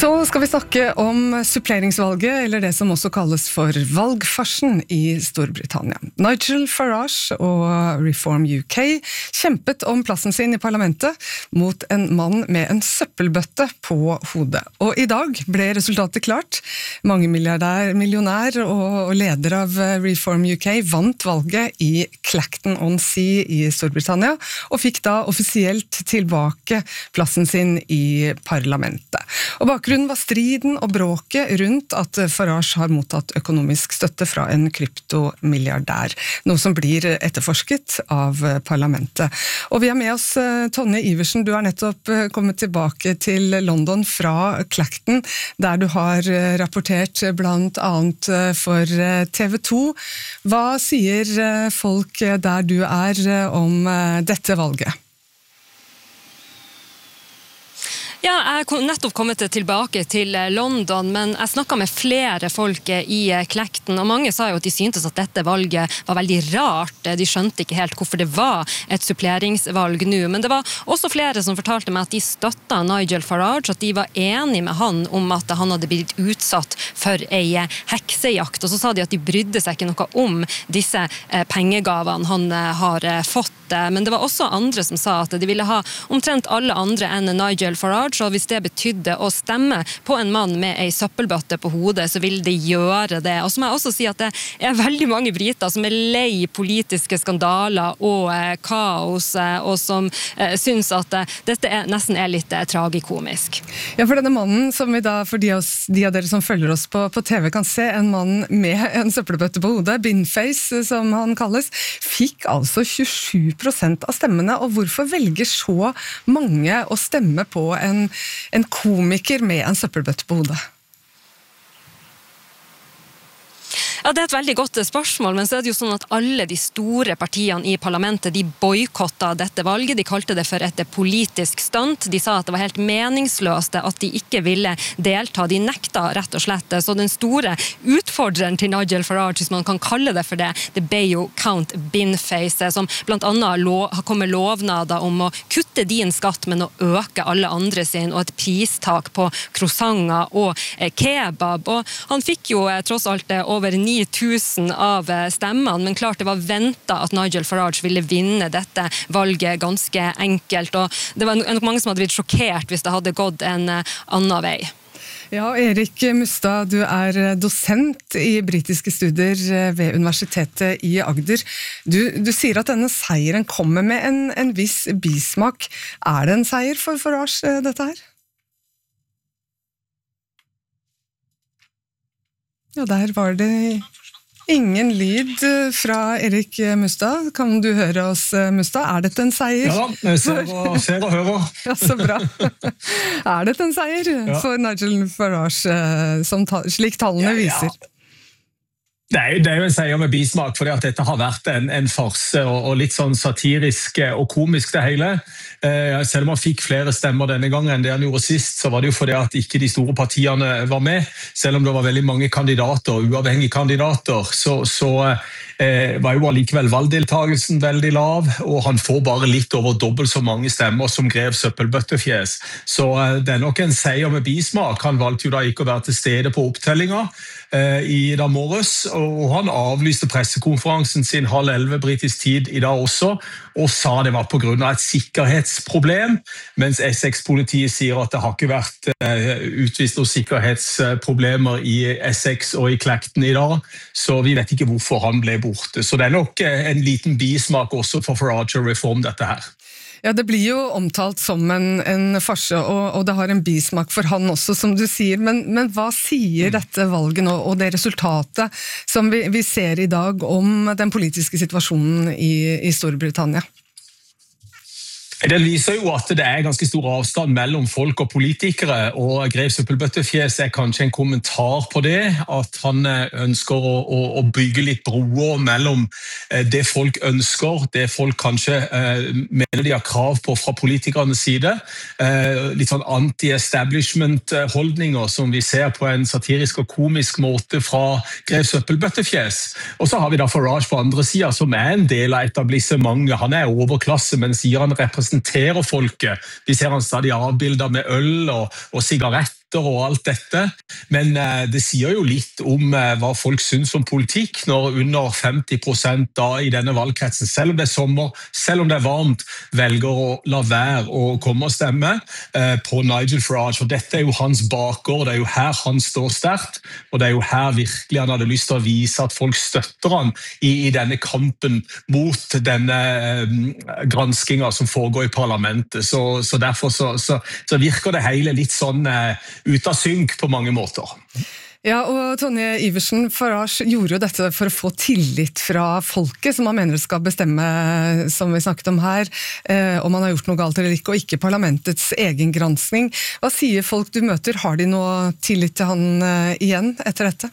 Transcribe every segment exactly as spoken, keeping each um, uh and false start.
Så skal vi snakke om suppleringsvalget, eller det som også kalles for valgfarsen i Storbritannia. Nigel Farage og Reform U K kjempet om plassen sin i parlamentet mot en mann med en søppelbøtte på hodet. Og i dag ble resultatet klart. Mange milliardær, millionær og leder av Reform U K vant valget i Clacton-on-Sea i Storbritannia, og fikk da offisielt tilbake plassen sin i parlamentet. Og bakgrunnen var striden og bråket rundt at Farage har mottatt økonomisk støtte fra en kryptomilliardær, noe som blir etterforsket av parlamentet. Og vi har med oss Tonje Iversen, du har nettopp kommet tilbake til London fra Clacton, der du har rapportert blant annet for T V to. Hva sier folk der du er om dette valget? Ja, jeg har nettopp kommet tilbake til London, men jeg snakket med flere folk i Clacton, og mange sa jo at de syntes at dette valget var veldig rart. De skjønte ikke helt hvorfor det var et suppleringsvalg nå, men det var også flere som fortalte meg at de støttet Nigel Farage, at de var enige med han om at han hadde blitt utsatt for en heksejakt, og så sa de at de brydde seg ikke noe om disse pengegavene han har fått. Men det var også andre som sa at de ville ha omtrent alle andre enn Nigel Farage, og hvis det betydde å stemme på en mann med en søppelbøtte på hodet, så ville de gjøre det. Og så må jeg også si at det er veldig mange briter som er lei politiske skandaler og eh, kaos, eh, og som eh, synes at eh, dette er, nesten er litt eh, tragikomisk. Ja, for denne mannen som vi da, for de av, oss, de av dere som følger oss på, på T V kan se, en mann med en søppelbøtte på hodet, binface som han kalles, fikk altså tjuesju prosent av stemmene, og hvorfor velger så mange å stemme på en en komiker med en søppelbøtte på hodet? Ja, det er et veldig godt spørsmål, men så er det jo sånn at alle de store partiene i parlamentet, de boykottet dette valget. De kalte det for et politisk stunt. De sa at det var helt meningsløst at de ikke ville delta. De nekta rett og slett. Så den store utfordreren til Nigel Farage, hvis man kan kalle det for det, det ble jo Count Binface, som blant annet lov, har kommet lovnader om å kutte din skatt, men å øke alle andre sin, og et pristak på croissanter og eh, kebab. Og han fikk jo eh, tross alt eh, over ni tusen av stemmene, men klart det var ventet at Nigel Farage ville vinne dette valget ganske enkelt, og det var nok mange som hadde blitt sjokkert hvis det hadde gått en annen vei. Ja, Erik Mustad, du er dosent i britiske studier ved Universitetet i Agder. Du, du sier at denne seieren kommer med en, en viss bismak. Er det en seier for Farage, dette her? Ja, der var det ingen lyd fra Erik Mustad. Kan du høre oss, Mustad? Er dette en seier? Ja, jeg ser og, ser og hører. Ja, så bra. Er dette en seier ja. for Nigel Farage, som ta, slik tallene ja, ja. viser? Det er, det er jo en seier med bismak, fordi at dette har vært en, en farse og, og litt sånn satirisk og komisk det hele. Eh, selv om han fikk flere stemmer denne gangen enn det han gjorde sist, så var det jo fordi at ikke de store partiene var med. Selv om det var veldig mange kandidater, uavhengige kandidater, så, så eh, var jo allikevel valgdeltagelsen veldig lav, og han får bare litt over dobbelt så mange stemmer som Grev Søppelbøttefjes. Så eh, det er nok en seier med bismak. Han valgte jo da ikke å være til stede på opptellinga eh, i dag morges, og han avlyste pressekonferansen sin halv elleve britisk tid i dag også, og sa det var på grunn av et sikkerhetsproblem, mens Essex-politiet sier at det har ikke vært uh, utvist noen sikkerhetsproblemer i Essex og i Clacton i dag, så vi vet ikke hvorfor han ble borte. Så det er nok uh, en liten bismak også for Farage og Reform dette her. Ja, det blir jo omtalt som en, en farse, og, og det har en bismak for han også, som du sier. Men, men hva sier dette valget nå, og det resultatet som vi, vi ser i dag om den politiske situasjonen i, i Storbritannia? Det viser jo at det er ganske stor avstand mellom folk og politikere, og Grev Søppelbøttefjes er kanskje en kommentar på det, at han ønsker å, å, å bygge litt broer mellom det folk ønsker, det folk kanskje eh, mener de har krav på fra politikernes side, eh, litt sånn anti-establishment-holdninger som vi ser på en satirisk og komisk måte fra Grev Søppelbøttefjes. Og så har vi da Farage på andre siden, som er en del av etablissementet. Han er overklasse, men sier han representerer folket. Vi ser han stadig avbilder med øl og, og sigarett skatter og alt dette, men det sier jo litt om hva folk synes om politikk når under femti prosent da i denne valgkretsen, selv om det er sommer, selv om det er varmt, velger å la være å komme og stemme på Nigel Farage, for dette er jo hans bakgård, det er jo her han står sterkt, og det er jo her virkelig han hadde lyst til å vise at folk støtter han i, i denne kampen mot denne eh, granskingen som foregår i parlamentet. Så, så derfor så, så, så virker det hele litt sånn eh, ut av synk på mange måter. Ja, og Tonje Iversen, Farage gjorde jo dette for å få tillit fra folket, som han mener skal bestemme, som vi snakket om her, eh, om han har gjort noe galt eller ikke, og ikke parlamentets egen gransking. Hva sier folk du møter? Har de noe tillit til han eh, igjen etter dette?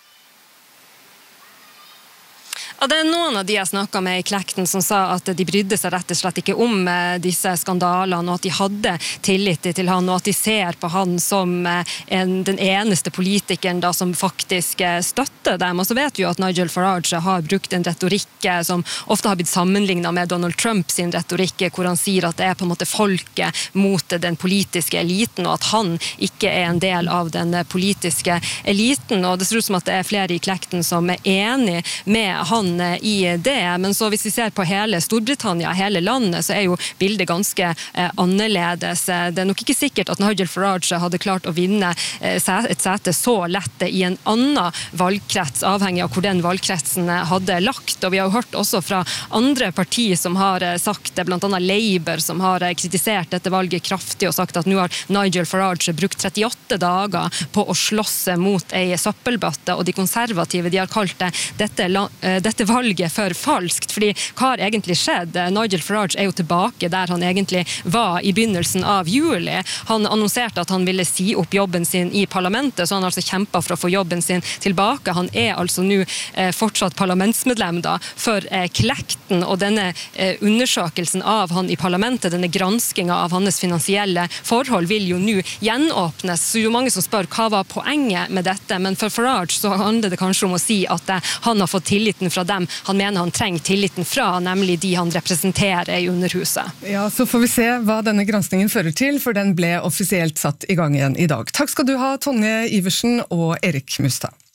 Ja, det er noen av de jeg snakket med i Klekten som sa at de brydde seg rett og slett ikke om disse skandalene, og at de hadde tillit til han, og at de ser på han som en, den eneste politikeren da, som faktisk støtter dem. Og så vet vi jo at Nigel Farage har brukt en retorikk som ofte har blitt sammenlignet med Donald Trump sin retorikk, hvor han sier at det er på en måte folket mot den politiske eliten, og at han ikke er en del av den politiske eliten. Og det ser ut som at det er flere i Klekten som er enig med han i det, men så hvis vi ser på hele Storbritannia, hele landet, så er jo bildet ganske eh, annerledes. Det er nok ikke sikkert at Nigel Farage hadde klart å vinne eh, et sete så lett i en annen valgkrets, avhengig av hvor den valgkretsen hadde lagt. Og vi har jo hørt også fra andre partier som har sagt det, blant annet Labour, som har kritisert dette valget kraftig og sagt at nå har Nigel Farage brukt trettiåtte dager på å slåss mot ei søppelbøtte, og de konservative, de har kalt det dette, dette dette valget for falskt, fordi hva har egentlig skjedd? Nigel Farage er jo tilbake der han egentlig var i begynnelsen av juli. Han annonserte at han ville si opp jobben sin i parlamentet, så han har altså kjempet for å få jobben sin tilbake. Han er altså nå eh, fortsatt parlamentsmedlem da, for eh, Klekten, og denne eh, undersøkelsen av han i parlamentet, denne granskingen av hans finansielle forhold, vil jo nå gjenåpnes. Så jo mange som spør hva var poenget med dette, men for Farage så handler det kanskje om å si at eh, han har fått tilliten fra dem han mener han trenger tilliten fra, nemlig de han representerer i Underhuset. Ja, så får vi se hva denne granskningen fører til, for den ble offisielt satt i gang igjen i dag. Takk skal du ha, Tonje Iversen og Erik Mustad.